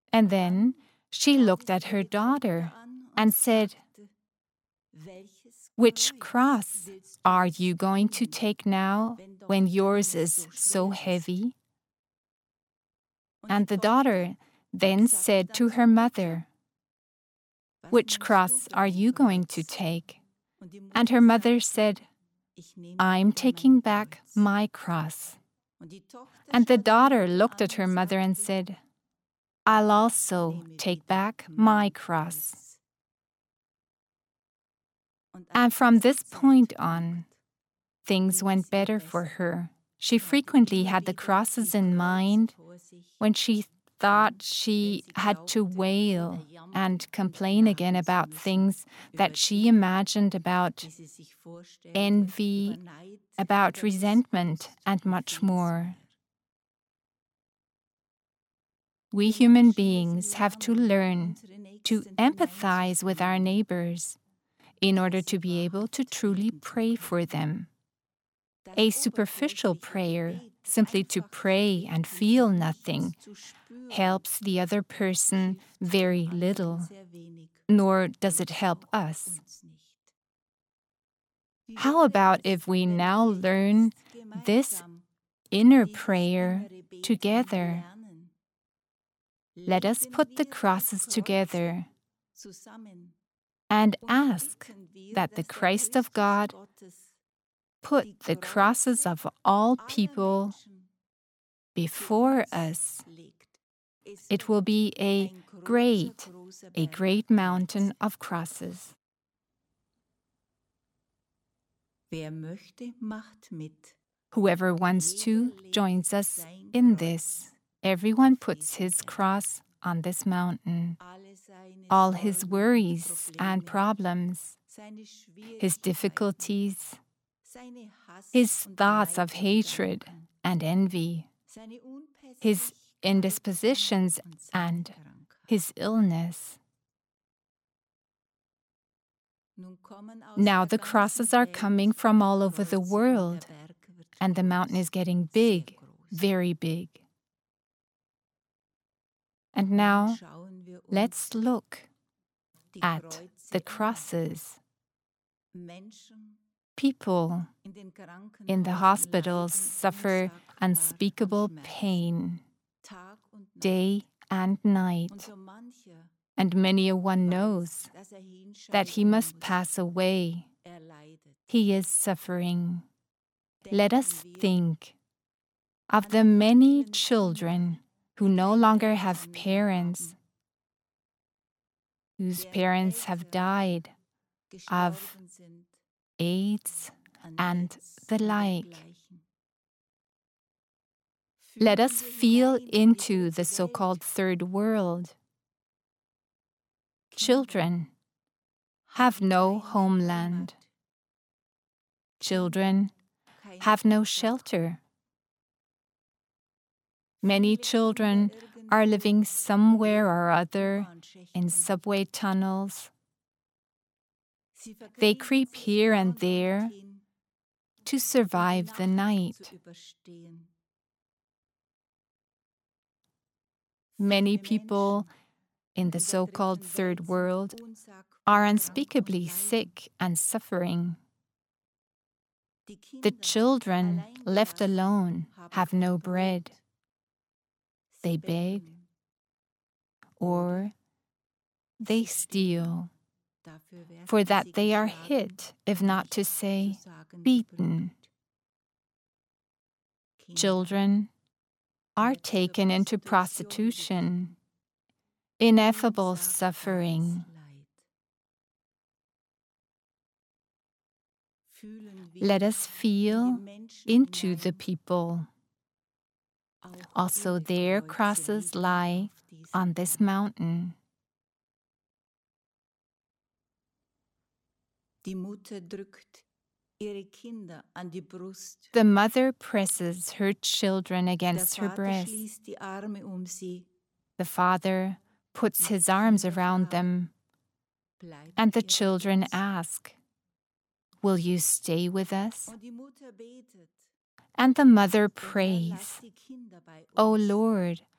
And then she looked at her daughter and said, "Which cross are you going to take now when yours is so heavy?" And the daughter then said to her mother, "Which cross are you going to take?" And her mother said, "I'm taking back my cross." And the daughter looked at her mother and said, "I'll also take back my cross." And from this point on, things went better for her. She frequently had the crosses in mind when she thought she had to wail and complain again about things that she imagined, about envy, about resentment, and much more. We human beings have to learn to empathize with our neighbors in order to be able to truly pray for them. A superficial prayer, simply to pray and feel nothing, helps the other person very little, nor does it help us. How about if we now learn this inner prayer together? Let us put the crosses together and ask that the Christ of God put the crosses of all people before us. It will be a great mountain of crosses. Whoever wants to joins us in this. Everyone puts his cross on this mountain. All his worries and problems, his difficulties, his thoughts of hatred and envy, his indispositions and his illness. Now the crosses are coming from all over the world, and the mountain is getting big, very big. And now let's look at the crosses. People in the hospitals suffer unspeakable pain day and night, and many a one knows that he must pass away. He is suffering. Let us think of the many children who no longer have parents, whose parents have died of AIDS and the like. Let us feel into the so-called third world. Children have no homeland. Children have no shelter. Many children are living somewhere or other in subway tunnels. They creep here and there to survive the night. Many people in the so-called third world are unspeakably sick and suffering. The children left alone have no bread. They beg or they steal. For that they are hit, if not to say beaten. Children are taken into prostitution, ineffable suffering. Let us feel into the people. Also their crosses lie on this mountain. The mother presses her children against her breast. The father puts his arms around them, and the children ask, "Will you stay with us?" And the mother prays, "O Lord,